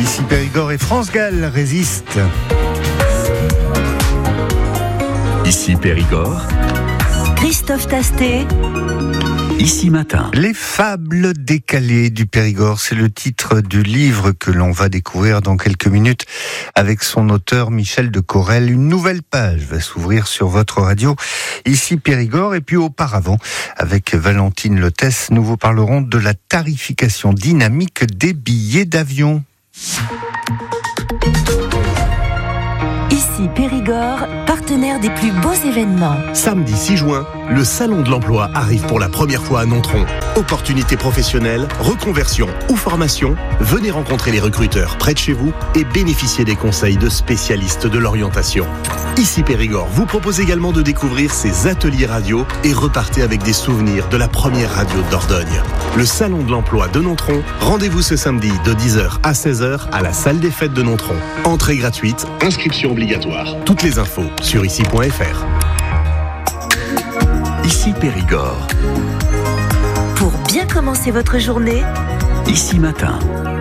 Ici Périgord et France Gall résistent. Ici Périgord, Christophe Tastet. Ici Matin. Les fables décalées du Périgord, c'est le titre du livre que l'on va découvrir dans quelques minutes avec son auteur Michel de Correl. Une nouvelle page va s'ouvrir sur votre radio, Ici Périgord. Et puis auparavant, avec Valentine Lotès, nous vous parlerons de la tarification dynamique des billets d'avion. Ici Périgord, partenaire des plus beaux événements. Samedi 6 juin, le Salon de l'Emploi arrive pour la première fois à Nontron. Opportunités professionnelles, reconversion ou formation, venez rencontrer les recruteurs près de chez vous et bénéficier des conseils de spécialistes de l'orientation. Ici Périgord vous propose également de découvrir ses ateliers radio et repartez avec des souvenirs de la première radio de Dordogne. Le Salon de l'Emploi de Nontron, rendez-vous ce samedi de 10h à 16h à la salle des fêtes de Nontron. Entrée gratuite, inscription obligatoire. Toutes les infos sur ici.fr. Ici Périgord, Pour bien commencer votre journée, Ici Matin.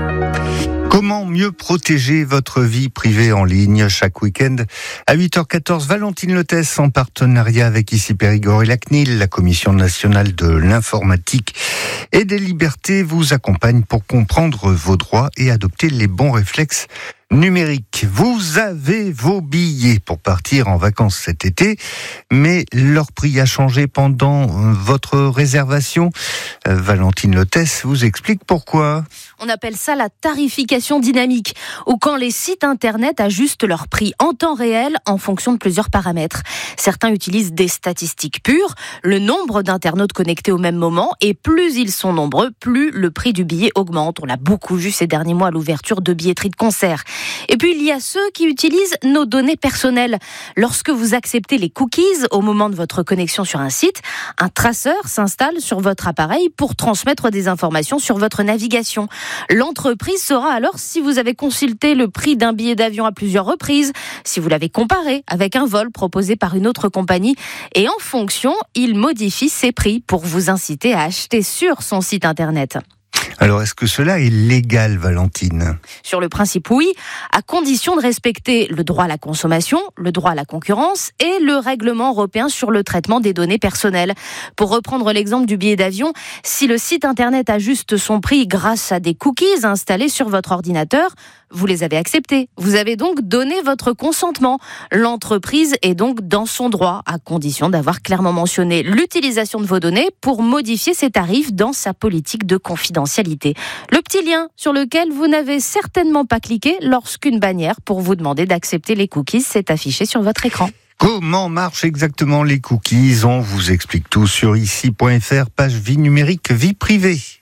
Comment mieux protéger votre vie privée en ligne? Chaque week-end à 8h14, Valentine Lotès en partenariat avec Ici Périgord et la CNIL, la Commission nationale de l'informatique et des libertés, vous accompagne pour comprendre vos droits et adopter les bons réflexes numériques. Vous avez vos billets pour partir en vacances cet été, mais leur prix a changé pendant votre réservation. Valentine Lotès vous explique pourquoi. On appelle ça la tarification dynamique, ou quand les sites internet ajustent leur prix en temps réel en fonction de plusieurs paramètres. Certains utilisent des statistiques pures, le nombre d'internautes connectés au même moment, et plus ils sont nombreux, plus le prix du billet augmente. On l'a beaucoup vu ces derniers mois à l'ouverture de billetteries de concerts. Et puis il y a ceux qui utilisent nos données personnelles. Lorsque vous acceptez les cookies au moment de votre connexion sur un site, un traceur s'installe sur votre appareil pour transmettre des informations sur votre navigation. L'entreprise saura alors si vous avez consulté le prix d'un billet d'avion à plusieurs reprises, si vous l'avez comparé avec un vol proposé par une autre compagnie, et en fonction, il modifie ses prix pour vous inciter à acheter sur son site internet. Alors, est-ce que cela est légal, Valentine? Sur le principe, oui, à condition de respecter le droit à la consommation, le droit à la concurrence et le règlement européen sur le traitement des données personnelles. Pour reprendre l'exemple du billet d'avion, si le site internet ajuste son prix grâce à des cookies installés sur votre ordinateur, vous les avez acceptés. Vous avez donc donné votre consentement. L'entreprise est donc dans son droit, à condition d'avoir clairement mentionné l'utilisation de vos données pour modifier ses tarifs dans sa politique de confidentialité. Le petit lien sur lequel vous n'avez certainement pas cliqué lorsqu'une bannière pour vous demander d'accepter les cookies s'est affichée sur votre écran. Comment marchent exactement les cookies? On vous explique tout sur ici.fr, page vie numérique, vie privée.